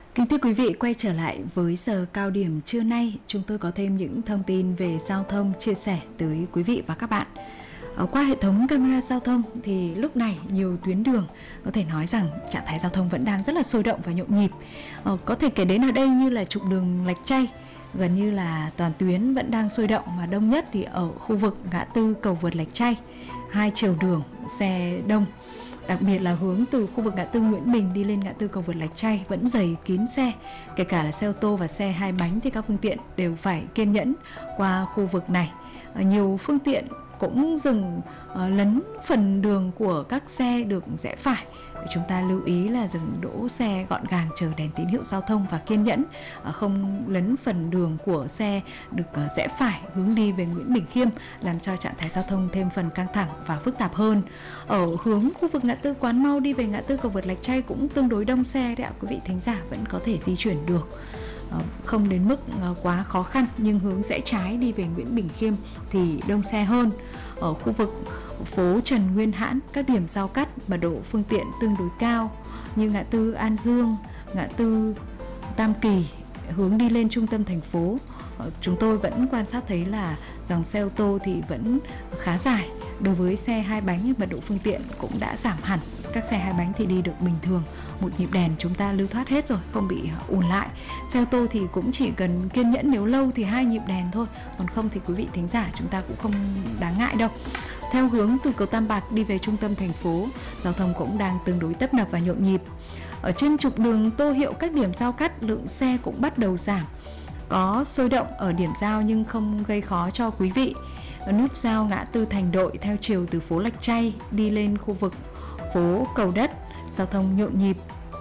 Kính thưa quý vị, quay trở lại với giờ cao điểm trưa nay, chúng tôi có thêm những thông tin về giao thông chia sẻ tới quý vị và các bạn. Qua hệ thống camera giao thông thì lúc này nhiều tuyến đường có thể nói rằng trạng thái giao thông vẫn đang rất là sôi động và nhộn nhịp. Có thể kể đến ở đây như là trục đường Lạch Tray, gần như là toàn tuyến vẫn đang sôi động, và đông nhất thì ở khu vực ngã tư cầu vượt Lạch Tray, hai chiều đường xe đông. Đặc biệt là hướng từ khu vực ngã tư Nguyễn Bình đi lên ngã tư cầu vượt Lạch Tray vẫn dày kín xe, kể cả là xe ô tô và xe hai bánh thì các phương tiện đều phải kiên nhẫn qua khu vực này. Nhiều phương tiện cũng dừng lấn phần đường của các xe được rẽ phải. Chúng ta lưu ý là dừng đỗ xe gọn gàng, chờ đèn tín hiệu giao thông và kiên nhẫn, không lấn phần đường của xe được rẽ phải hướng đi về Nguyễn Bỉnh Khiêm, làm cho trạng thái giao thông thêm phần căng thẳng và phức tạp hơn. Ở hướng khu vực ngã tư Quán Mau đi về ngã tư cầu vượt Lạch Tray cũng tương đối đông xe đấy ạ, quý vị thính giả vẫn có thể di chuyển được, không đến mức quá khó khăn, nhưng hướng rẽ trái đi về Nguyễn Bỉnh Khiêm thì đông xe hơn. Ở khu vực phố Trần Nguyên Hãn, các điểm giao cắt mật độ phương tiện tương đối cao như ngã tư An Dương, ngã tư Tam Kỳ hướng đi lên trung tâm thành phố, chúng tôi vẫn quan sát thấy là dòng xe ô tô thì vẫn khá dài. Đối với xe hai bánh, mật độ phương tiện cũng đã giảm hẳn. Các xe hai bánh thì đi được bình thường, một nhịp đèn chúng ta lưu thoát hết rồi, không bị ùn lại. Xe ô tô thì cũng chỉ cần kiên nhẫn, nếu lâu thì hai nhịp đèn thôi, còn không thì quý vị thính giả chúng ta cũng không đáng ngại đâu. Theo hướng từ cầu Tam Bạc đi về trung tâm thành phố, giao thông cũng đang tương đối tấp nập và nhộn nhịp. Ở trên trục đường Tô Hiệu, các điểm giao cắt lượng xe cũng bắt đầu giảm, có sôi động ở điểm giao nhưng không gây khó cho quý vị. Ở nút giao ngã tư Thành Đội theo chiều từ phố Lạch Tray đi lên khu vực phố Cầu Đất, giao thông nhộn nhịp.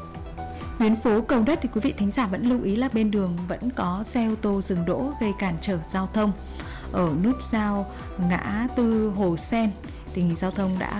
Tuyến phố Cầu Đất thì quý vị thính giả vẫn lưu ý là bên đường vẫn có xe ô tô dừng đỗ gây cản trở giao thông. Ở nút giao ngã tư Hồ Sen, tình hình giao thông đã